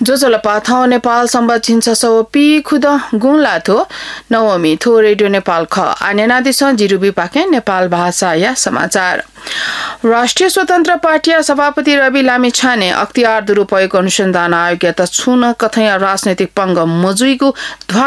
जोजोलपा थाउ Nepal Sambat छिन्छ so P खुद गुंला थो नवमी थो रेडियो नेपाल ख आनेनादिस जिरुबी पाके नेपाल भाषा या समाचार। राष्ट्रिय स्वतन्त्र पार्टी सभापति रवि लामिछाने अख्तियार दुरुपयोग अनुसन्धान आयोग त छुन कथया राजनैतिक पंग मजुईको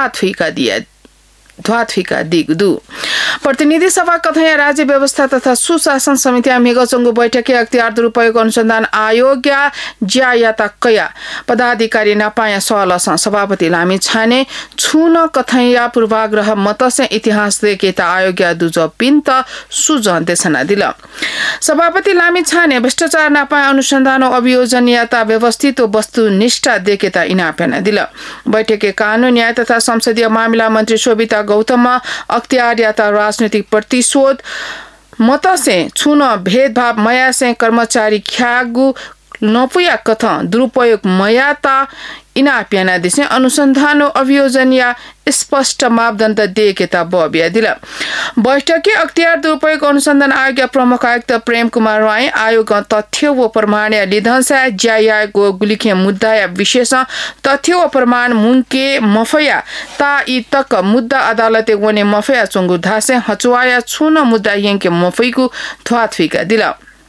ध्वात्फिका दिगदु प्रतिनिधि सभा कथया राज्य व्यवस्था तथा सुशासन समिति मेघचंगु बैठक अख्तियार दुरुपयोग अनुसंधान आयोग ज्यायाता कया पदाधिकारी नपाया सहलस सभापति लामी छाने छुन कथया पूर्वाग्रह मतसे इतिहास देकेता आयोग दुज पिन्त सुजन देशना दिल सभापति लामी छाने भ्रष्टाचार नपाया अनुसंधान अभियोजन याता व्यवस्थित वस्तुनिष्ठ देकेता इनापेना दिल बैठक कानून न्याय तथा संसदीय मामिला मन्त्री शोभिता गौतम अख्तियार याता राजनीतिक प्रतिशोध मतसे छुन भेदभाव मयासे कर्मचारी ख्यागु नपुया कथा दुरुपयोग मयाता इना प्याना दिसे अनुसंधान अभियोजन या स्पष्ट मापदण्ड देकेता बबिया दिल बैठकी अख्तियार दुरुपयोग अनुसंधान आयोग प्रमुख आयुक्त प्रेम कुमार राय आयोग तथ्य व प्रमाण लिधंसा ज्याया गो गुलिखे मुद्दा या विशेष तथ्य व प्रमाण मुंके मफया ता इ तक मुद्दा अदालते वने मफया चंगु धासे हचुवाया छुन मुद्दा यंके मफैको थ्वाथफिका दिल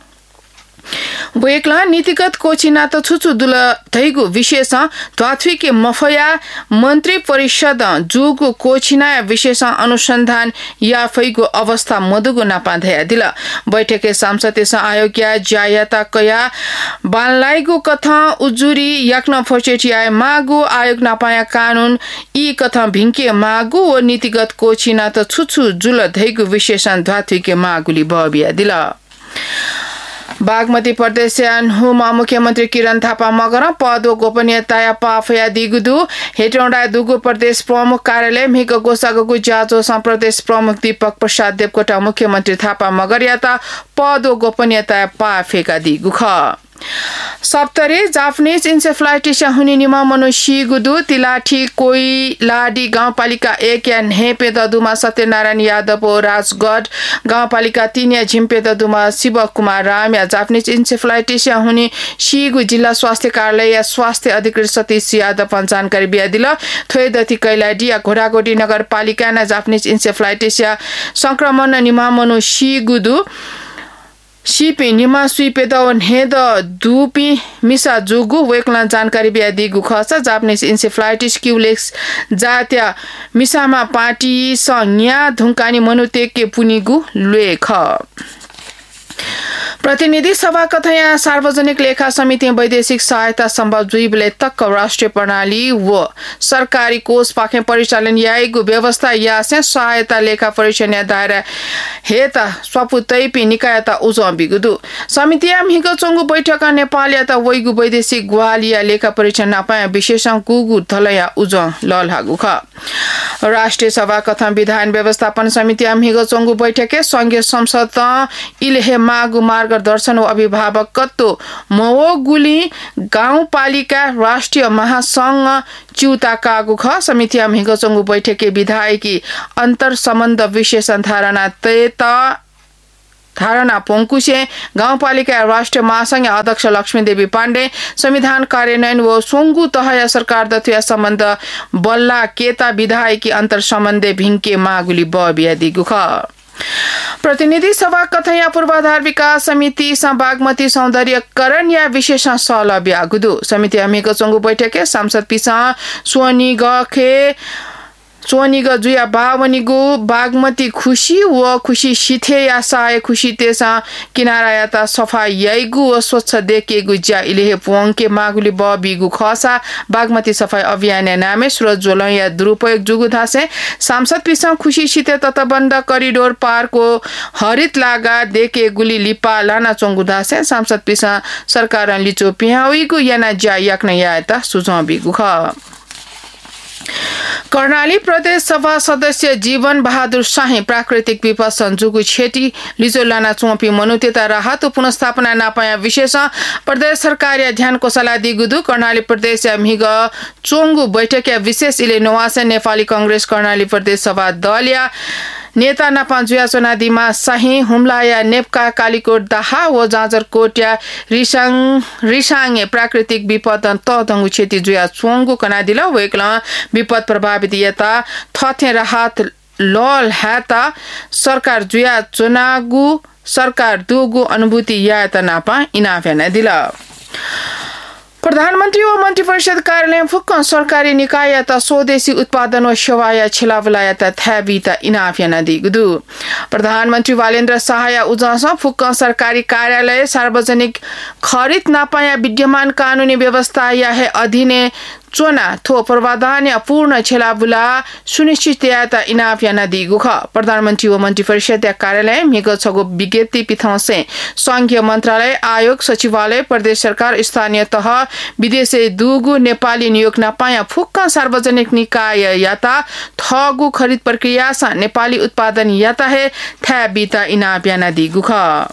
वेक्ला नीतिगत कोचिना त छुछु दुल थैगु विशेष ध्वाथ्विके मफया मन्त्री परिषद जुगु कोचिना विशेष अनुसन्धान या फैगु अवस्था मधुगु नापाधया दिल बैठके सांसद आयोग ज्यायता कया बानलाइगु कथा उजुरी याक्न फचेटिया मागु आयोग नापाया कानून ई कथा भिंके मागु व नीतिगत कोचिना त छुछु जुल थैगु विशेष ध्वाथ्विके मागुली बबिया दिल बागमती प्रदेश मुख्यमन्त्री किरण थापा मगर पद व गोपनीयता पाफया दिगुदु हेटौडा दुगु प्रदेश प्रमुख कार्यालय मिग गोसागु जाजो प्रदेश प्रमुख दीपक प्रसाद देवकोटा मुख्यमन्त्री थापा मगर याता पद व गोपनीयता पाफेका दिगु ख सप्तरी जापानीज इन्सेफ्लाइटिस हुने निमा मनुष्य गुदु तिलाठी कोइलाडी गाउँपालिका 1 या नेपे ददुमा सत्यनारायण यादव राजगढ गाउँपालिका 3 या झिम्पे ददुमा शिव कुमार राम या जापानीज इन्सेफ्लाइटिस हुने शिगु जिल्ला स्वास्थ्य कार्यालय या स्वास्थ्य अधिकृत सतीश यादव जानकारी बिया दिल थोयदती कैलाडी या घोडागोडी नगरपालिका ना जापानीज इन्सेफ्लाइटिस संक्रमण निमा मनुष्य गुदु शिपी निमा सुइपेद हेद दुपी मिसा जुगु वेक्ला जानकारी बिया दिगु खस जापानीज इन्सेफ्लाइटिस क्युलेक्स जात्या मिसामा पार्टी संज्ञा धुंकानी मनुतेके पुनिगु लेख प्रतिनिधि सभा कथया सार्वजनिक लेखा समिति वैदेशिक सहायता सम्भव जुइबले तक राष्ट्रिय प्रणाली व सरकारी कोष पाखे परिचालन याइगु व्यवस्था या से सहायता लेखा परीक्षण या दायरा हेता स्वपुतैपि निकायता उजो बिगुदु समिति हिगो चंगु बैठक नेपाल या त वैगु वैदेशिक ग्वालिया लेखा परीक्षण नपाया विशेषण गुगु धलया उजो ललहागु ख राष्ट्रिय सभा कथा विधान व्यवस्थापन समिति हिगो चंगु बैठके संघीय संसद इलेहे मागु मार्गदर्शन व अभिभावकत्व मवोगुली गाउँपालिका राष्ट्रिय महासंघ च्युता कागु ख समिति हिगो चंगु बैठके विधायकी अन्तर सम्बन्ध विशेषण धारणा पोंकुशे गाउँपालिका राष्ट्रिय महासंघ अध्यक्ष लक्ष्मी देवी पाण्डे संविधान कार्यान्वयन व सोंगु तहया सरकार दथुया सम्बन्ध बल्ला केता विधायकी अन्तर सम्बन्धे भिंके मागुली बबिया दिगु ख प्रतिनिधि सभा कथया पूर्वाधार विकास समिति बागमती सौन्दर्यकरण या विशेष सौलभ्य गुदु समिति अमेको चंगु बैठके सांसद पिसा सोनिग जुया बावनिगु बागमती खुशी व खुशी शिथे या साय खुशी तेसा किनारा याता सफा याइगु व स्वच्छ देकेगु ज्या इलेहे पोंके मागुली बबिगु खसा बागमती सफाई अभियान नामे सुरज जोल या दुरुपयोग जुगु धासे सांसद पिसा खुशी शिथे तटबन्ध करिडोर पार्को हरित लागा देकेगुली लिपा लाना चंगु धासे सांसद पिसा सरकार लिचो पिहाउइगु याना ज्या याक्न याता सुझाव बिगु ख कर्णाली प्रदेश सभा सदस्य जीवन बहादुर शाही प्राकृतिक विपद संजुगु छेटी लिजोलाना चोपी मनुतेता राहत पुनर्स्थापना नापाया विशेष प्रदेश सरकार या ध्यान कोसला दिगुदु कर्णाली प्रदेश या मिग चोंगु बैठक या विशेष इले नवासे नेपाली कांग्रेस कर्णाली प्रदेश सभा दल या नेता नापा जुया चोनादीमा सही हुम्ला या नेपका कालीकोट दाहा व जाजरकोट या रिसाङे प्राकृतिक विपद तदंगु क्षति जुया चोंगु कनादिला वेकला विपद प्रभावित यता थथे राहत लल हाता सरकार जुया चोनागु सरकार दुगु अनुभूति याता नापा इनाफेना दिला प्रधानमन्त्री व मन्त्री परिषद कार्यालय फुक्क सरकारी निकाय त स्वदेशी उत्पादन व सेवा या छिलावलाय त थ्याबी त इनाफ या नदी गुदु प्रधानमन्त्री वालेन्द्र शाह उजास फुक्क सरकारी कार्यालय सार्वजनिक खरिद नापाया विद्यमान कानूनी व्यवस्था या है अधीने चोना थो प्रावधान या पूर्ण छिलावला सुनिश्चित या त इनाफ या नदी गुख प्रधानमन्त्री व मन्त्री परिषद कार्यालय मेग छगो विज्ञप्ति पिथौसे संघीय मन्त्रालय आयोग सचिवालय प्रदेश सरकार स्थानीय तह विदेशी दुगु नेपाली नियोग नपाया फुक्क सार्वजनिक निकाय याता थगु खरिद प्रक्रिया सा नेपाली उत्पादन याता है थ्या बीता इनाफ या नदी गुख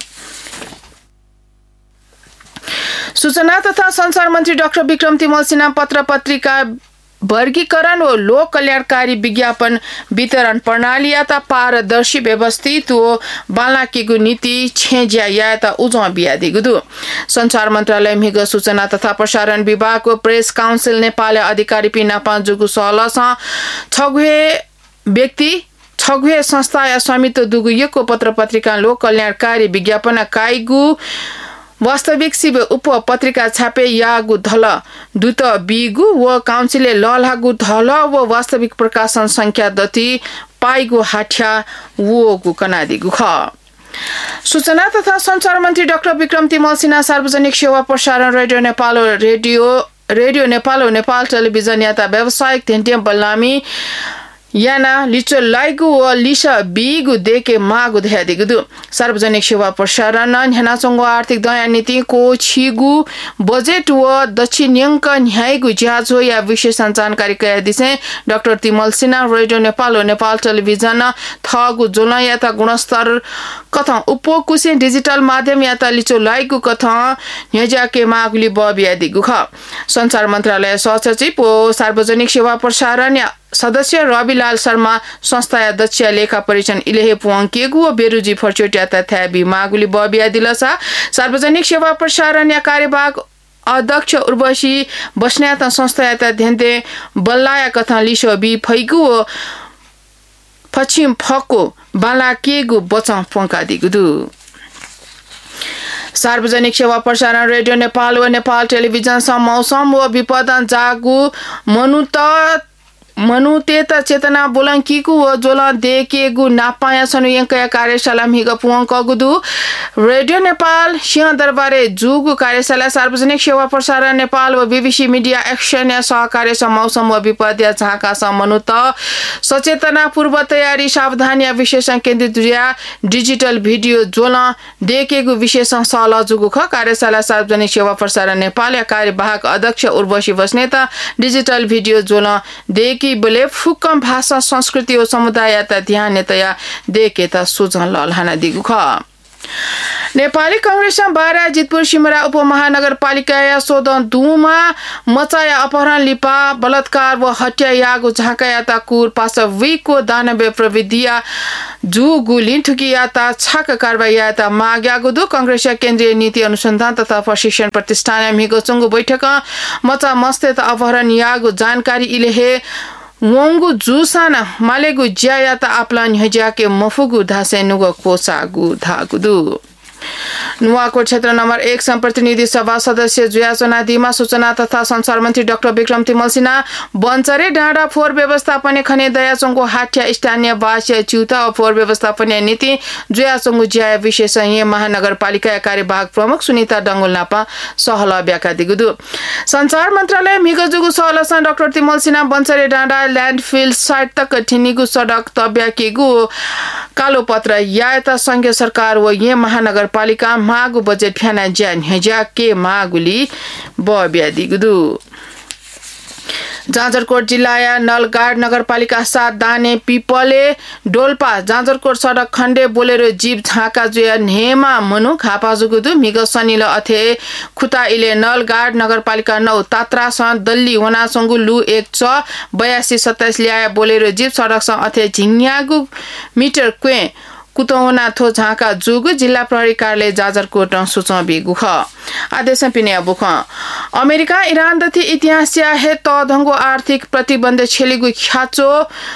सूचना तथा संचार मन्त्री डाक्टर विक्रम तिमल सिन्हा पत्र पत्रिका वर्गीकरण व लोक कल्याणकारी विज्ञापन वितरण प्रणाली याता पारदर्शी व्यवस्थित व बालाकीगु नीति छेज्या याता उजवा बियादी गुदु संचार मन्त्रालय मिग सूचना तथा प्रसारण विभागको प्रेस काउन्सिल नेपाल अधिकारी पिना पाँजुगु सहलसा छगुहे व्यक्ति छगुहे संस्था या स्वामित्व दुगु यको पत्र पत्रिका लोक कल्याणकारी विज्ञापन काइगु वास्तविक शिव उप पत्रिका छापे यागु धल दूत बिगु व काउन्सिलले ललागु धल व वास्तविक प्रकाशन संख्या दति पाइगु हाठ्या वोगु कनादी गुख सूचना तथा संचार मन्त्री डाक्टर विक्रम तिमल सिन्हा सार्वजनिक सेवा प्रसारण रेडियो नेपाल नेपाल टेलिभिजन याता व्यावसायिक ध्यन्त्यम बल्लामी याना लिचो लाइगु व लिसा बिगु देके मागु ध्यादिगु सार्वजनिक सेवा प्रसारण न्यानाचंगो आर्थिक दया नीति को छिगु बजेट व दक्षिणयंक न्यायगु ज्याजो या विशेष जानकारी कया दिसे डाक्टर तिमल सिन्हा रेडियो नेपाल नेपाल टेलिभिजन थगु जोला याता गुणस्तर कथा उपकुसे डिजिटल माध्यम याता लिचो लाइगु कथा न्याजाके मागुली बबियादिगु ख संचार मन्त्रालय सहसचिव व सार्वजनिक सेवा प्रसारण या सदस्य रविलाल शर्मा संस्था अध्यक्ष लेखा परीक्षण इलेहे पुवांकेगु व बेरुजी फर्चोटिया तथा मागुली बबिया दिलसा सार्वजनिक सेवा प्रसारण या कार्यभाग अध्यक्ष उर्वशी बस्नेत संस्था ध्यन्ते बल्लाया कथा लिसो बि फैगु व पश्चिम फको बालाकेगु बचा पोंका दिगुदु सार्वजनिक सेवा प्रसारण रेडियो नेपाल व नेपाल टेलिभिजन मौसम व विपद जागु मनुते त चेतना बोलंकीकु व जोला देकेगु नापाया सनुयंकया कार्यशाला मिग पुवंकगुदु रेडियो नेपाल सिंह दरबारे जुगु कार्यशाला सार्वजनिक सेवा प्रसारण नेपाल व बीबीसी मिडिया एक्सन या सहकार्य मौसम व विपद या झाका मनुत सचेतना पूर्व तयारी सावधान या विशेषण केन्द्रित या डिजिटल भिडियो जोला देकेगु विशेषण सल जुगु ख कार्यशाला सार्वजनिक सेवा प्रसारण नेपाल या कार्यवाहक अध्यक्ष उर्वशी बस्नेत डिजिटल भिडियो जोला देके बोले फुक्कम भाषा संस्कृति और समुदाय ध्यान देखे सुझन ललहाना दिगु ख नेपाली कांग्रेस बारा जितपुर सिमरा उपमहानगरपालिका या सोदन दुमा मचाया अपहरण लिपा बलात्कार व हत्या यागो झाका याता कुर पास वीको दानवे प्रविधिया जु गुलिन ठुकी याता छाक कारबाही याता माग्यागो दु कांग्रेस केन्द्रीय नीति अनुसंधान तथा प्रशिक्षण प्रतिष्ठान मिगो चंगु बैठक मचा मस्ते अपहरण यागो जानकारी इलेहे वंगु जुसाना मालेगु ज्यायाता आपलान हज्याके मफुगु धासे नुगो कोसागु धागुदु नुवाकोट क्षेत्र नम्बर 1 संप्रतिनिधि सभा सदस्य जुयाचना दिमा सूचना तथा संचार मन्त्री डाक्टर विक्रम तिमल सिन्हा बन्चरे डाँडा फोहोर व्यवस्थापन खने दयाचंगो हाठ्या स्थानीय वास्य च्युता और फोहोर व्यवस्थापन नीति जुयाचंगो ज्याय विशेषज्ञ महानगरपालिका कार्यवाहक प्रमुख सुनिता डंगोल नापा सहल व्याख्या दिगुदु संचार मन्त्रालय मिगजुगु सहलसन डाक्टर तिमल सिन्हा बन्चरे डाँडा ल्यान्डफिल साइट तक ठिनीगु सडक तब्याकेगु कालो पत्र यायता संघीय सरकार व ये महानगरपालिका मागु बजेट फ्याना ज्यान हेजा के मागुली बब्या दिगुदु जाजरकोट जिल्ला नलगाड नगरपालिका 7 दाने पिपले डोल्पा जाजरकोट सडक खण्डे बोलेरो जीव झाका जुया नेमा मनु खापाजुगुदु मिग सनिल अथे खुता इले नलगाड नगरपालिका 9 तात्रा स दल्ली वनासंगु लु 1 च 8227 ल्याया बोलेरो जीव सडक स अथे झिन्यागु मिटर क्वे कुतौना थो झाका जुग जिल्ला प्रहरी कार्यालय जाजरकोट सूचना बिगुख आदेश पिने बुख अमेरिका इरान दथि इतिहास हे तधंगो आर्थिक प्रतिबन्ध छेलिगु ख्याचो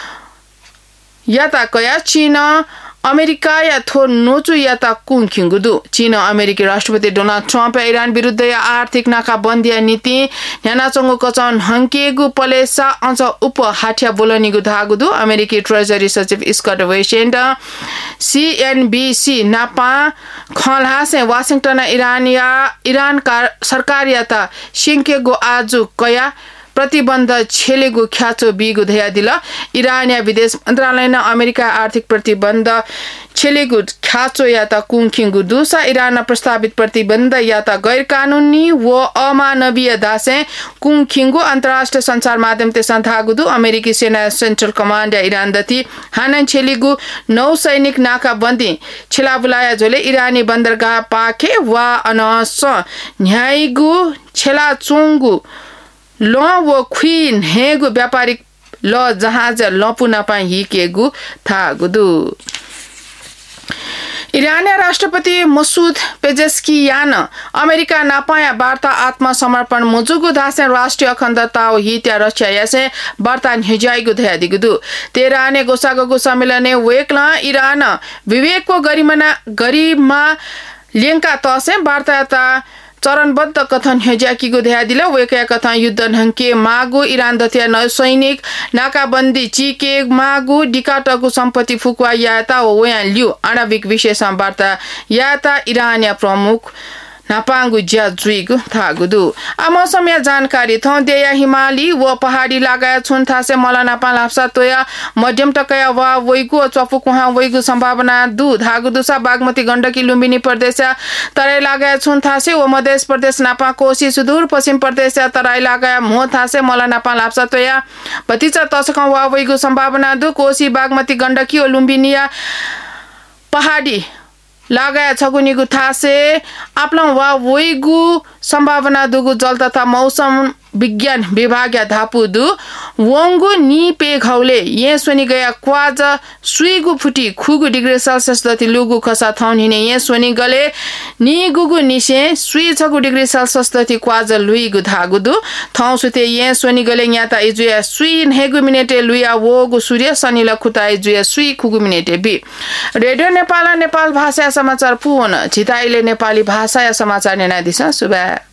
याता कया चीन अमेरिका या थो नोचु याता कुङखिङगुदु चीन अमेरिकी राष्ट्रपति डोनाल्ड ट्रम्प इरान विरुद्ध या आर्थिक नाकाबन्दी नीति न्यानाचंगु कचन हंकेगु पलेसा अंच उप हाठ्या बोलनीगु धागुदु अमेरिकी ट्रेजरी सचिव स्कट वेसेन्ट सीएनबीसी नापा खलहासे वाशिंगटन इरान सरकार याता सिंकेगु आजु कया प्रतिबन्ध छेलेगु ख्याचो बिगु धया दिल इरानिया विदेश मन्त्रालय न अमेरिका आर्थिक प्रतिबन्ध छेलेगु ख्याचो या त कुङखिङगु दुसा इरान प्रस्तावित प्रतिबन्ध या त गैर कानुनी व अमानवीय दासे कुङखिङगु अन्तर्राष्ट्रिय सञ्चार माध्यम ते सन्थागुदु अमेरिकी सेना सेन्ट्रल कमान्ड या इरान दथि हानन छेलेगु नौ सैनिक नाकाबन्दी छेलाबुलाया झोले इरानी बन्दरगाह पाखे वा अनस न्यायगु छेला चोंगु ल व खुइन हेगु व्यापारिक ल जहाज लपुना पा हिकेगु थागुदु इरानिया राष्ट्रपति मसूद पेजेस्कियान अमेरिका नापाया वार्ता आत्मसमर्पण मुजुगु दासे राष्ट्रिय अखण्डता व हित्या रक्षा यासे वार्ता हिजाइगु धयादिगुदु तेराने गोसागु सम्मेलने वेक्ला इरान विवेकको गरिमा लेंका तसे वार्ता चरणबद्ध कथन हेजाकीको ध्या दिल वेकया कथन युद्ध नहके मागु इरान दथिया नौसैनिक नाकाबन्दी चिके मागु डिकाटको सम्पत्ति फुकुवा याता वया लिउ आणविक विशेष वार्ता याता इरानिया प्रमुख नापांगु ज्या जुइगु थागुदु आ मौसमिया जानकारी थौ देया हिमाली व पहाडी लगाया छुन थासे मला नापा लाप्सा तोया मध्यम टकया वा वइगु चफु कुहा वइगु सम्भावना दु धागुदु सा बागमती गण्डकी लुम्बिनी प्रदेश तराई लगाया छुन थासे व मध्य प्रदेश नापा कोशी सुदूर पश्चिम प्रदेश तराई लगाया मो थासे मला नापा लाप्सा तोया बतिचा तसक वा वइगु सम्भावना दु कोशी बागमती गण्डकी व लुम्बिनिया पहाडी लगाया छगुनीगु थासे आपलं वा वइगु सम्भावना दुगु जल तथा मौसम विज्ञान विभाग या धापुदु वंगु नि पे घौले ये सोनी गया क्वाज सुइगु फुटी खुगु डिग्री सेल्सियस दति लुगु खसा थाउन हिने ये सोनी गले नि गुगु निसे सुइ छगु डिग्री सेल्सियस दति क्वाज लुइगु धागुदु थाउ सुते ये सोनी गले न्याता इजुया सुइ नेगु मिनेटे लुया वगु सूर्य शनिला खुता इजुया सुइ खुगु मिनेटे बि रेडियो नेपाल नेपाल भाषा समाचार पुन छिताइले नेपाली भाषा या समाचार नेना दिशा सुबा